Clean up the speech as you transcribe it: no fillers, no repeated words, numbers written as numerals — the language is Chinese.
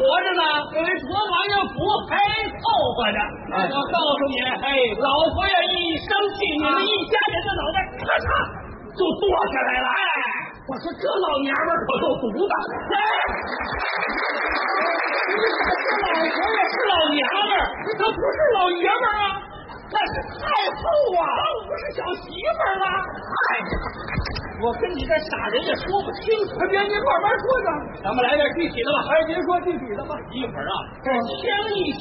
活着呢，这位国王要府还凑合着。我告诉你，老佛爷一生气，你们一家人的脑袋咔嚓就剁下来了。我说这老娘们可够毒的。这老佛爷是老娘们儿，他不是老爷们儿啊，那是太后啊，不是小媳妇儿了。我跟你这傻人也说不清楚。别，您慢慢说着，咱们来点具体的吧。您说具体的吧。一会儿啊，这枪一